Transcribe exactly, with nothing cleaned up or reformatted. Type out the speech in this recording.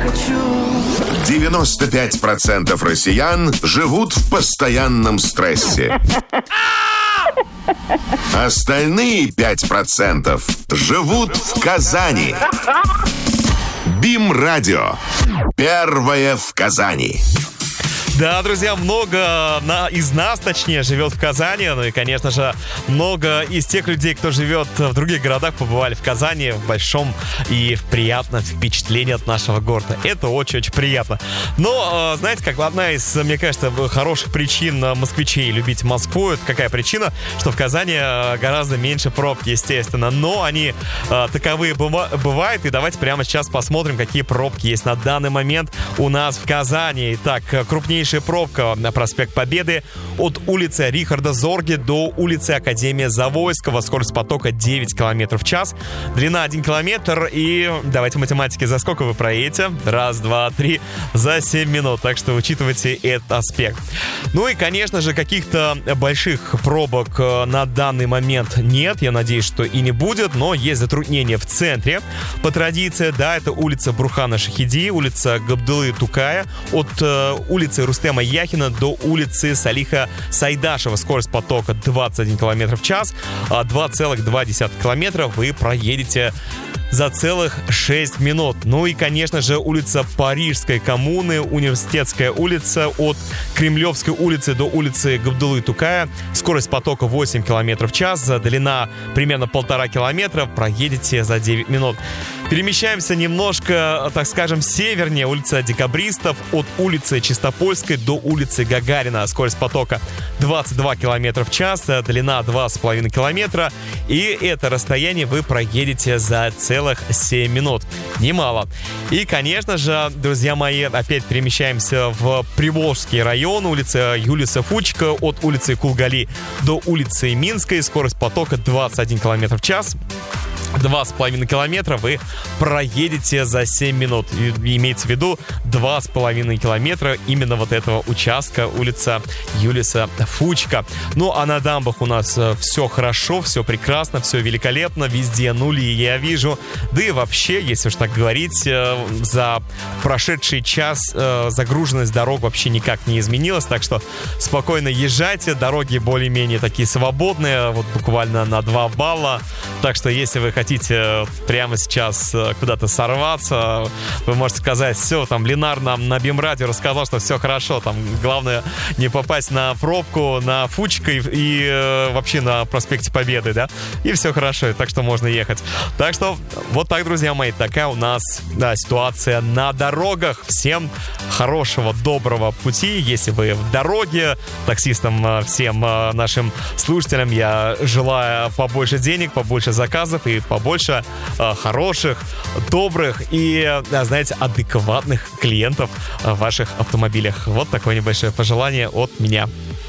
девяносто пять процентов россиян живут в постоянном стрессе. Остальные пять процентов живут в Казани. БИМ-радио. Первое в Казани. Да, друзья, много на, из нас, точнее, живет в Казани. Ну и, конечно же, много из тех людей, кто живет в других городах, побывали в Казани в большом и в приятном впечатлении от нашего города. Это очень-очень приятно. Но, знаете, как одна из, мне кажется, хороших причин москвичей любить Москву, это какая причина? Что в Казани гораздо меньше пробки, естественно. Но они таковые бывают. И давайте прямо сейчас посмотрим, какие пробки есть на данный момент у нас в Казани. Итак, крупнейшая пробка на проспект Победы от улицы Рихарда Зорге до улицы Академия Завойского. Скорость потока девять километров в час. Длина один километр. И давайте математики, за сколько вы проедете? Раз, два, три. За семь минут. Так что учитывайте этот аспект. Ну и, конечно же, каких-то больших пробок на данный момент нет. Я надеюсь, что и не будет. Но есть затруднения в центре. По традиции, да, это улица Брухана Шахиди, улица Габдулы Тукая. От э, улицы Рустема Яхина до улицы Салиха Сайдашева. Скорость потока двадцать один километр в час. два целых два десятых километра вы проедете за целых шесть минут. Ну и, конечно же, улица Парижской коммуны, Университетская улица, от Кремлевской улицы до улицы Габдулы Тукая. Скорость потока восемь километров в час, длина примерно полтора километра, проедете за девять минут. Перемещаемся немножко, так скажем, севернее. Улица Декабристов, от улицы Чистопольской до улицы Гагарина. Скорость потока двадцать два километра в час, длина два с половиной километра. И это расстояние вы проедете за целых семь минут. Немало. И, конечно же, друзья мои, опять перемещаемся в Приволжский район. Улица Юлиса Фучика, от улицы Кулгали до улицы Минской. Скорость потока двадцать один километр в час. Два с половиной километра вы проедете за семь минут. И, имеется в виду два с половиной километра именно вот этого участка, улица Юлиса Фучика. Ну, а на дамбах у нас все хорошо, все прекрасно, все великолепно. Везде нули я вижу. Да и вообще, если уж так говорить, за прошедший час загруженность дорог вообще никак не изменилась. Так что спокойно езжайте. Дороги более-менее такие свободные, вот буквально на два балла. Так что, если вы хотите хотите прямо сейчас куда-то сорваться, вы можете сказать: все, там, Ленар нам на БИМ-радио рассказал, что все хорошо, там, главное не попасть на пробку на Фучика и, и э, вообще на проспекте Победы, да, и все хорошо, так что можно ехать. Так что вот так, друзья мои, такая у нас, да, ситуация на дорогах. Всем хорошего, доброго пути, если вы в дороге. Таксистам, всем нашим слушателям я желаю побольше денег, побольше заказов и побольше э, хороших, добрых и, э, знаете, адекватных клиентов в ваших автомобилях. Вот такое небольшое пожелание от меня.